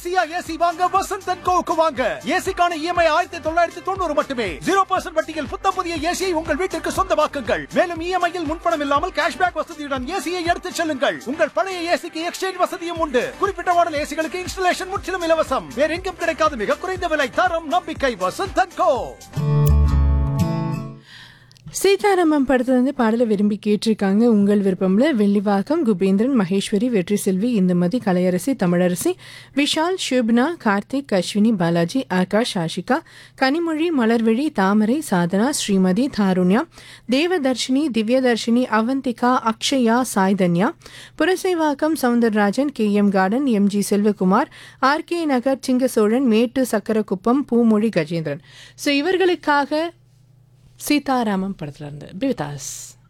ஈஸியா ஏசி வாங்க வசந்த் அண்ட் கோவுக்கு வாங்க. ஏசிக்கான இஎம்ஐ 1990 மட்டுமே. 0% வட்டியில் புத்தம் புதிய ஏசியை உங்கள் வீட்டிற்கு சொந்தமாக்குங்கள். மேலும் இஎம்ஐயில் முன்பணம் இல்லாமல் கேஷ்பேக் வசதியுடன் ஏசியை எடுத்துச் செல்லுங்கள். உங்கள் பழைய ஏசிக்கு எக்ஸ்சேஞ்ச் வசதியும் உண்டு. குறிப்பிட்ட மாடல் ஏசிகளுக்கு இன்ஸ்டலேஷன் முற்றிலும் இலவசம். வேற எங்கும் கிடைக்காத மிக குறைந்த விலை, தரம், நம்பிக்கை. வசந்த் அண்ட் கோ. சீதாராமன் படத்துல இருந்து பாடலை விரும்பி கேட்டிருக்காங்க. உங்கள் விருப்பம்ல வெள்ளிவாக்கம், குபேந்திரன், மகேஸ்வரி, வெற்றி செல்வி, இந்துமதி, கலையரசி, தமிழரசி, விஷால், ஷுப்னா, கார்த்திக், அஸ்வினி, பாலாஜி, ஆகாஷ், ஆஷிகா, கனிமொழி, மலர்விழி, தாமரை, Sadhana, Srimathi, Tarunya, Devadarshini, Divyadharshini, Avantika, Akshaya, Saithanya, Purasawalkam, Soundararajan, KM garden, MG Selvakumar, RK நகர், சிங்கசோழன், மேட்டு சக்கரக்குப்பம், பூமொழி, கஜேந்திரன். ஸோ இவர்களுக்காக சீதாராமன் படத்துல இருந்து பிவிதாஸ்.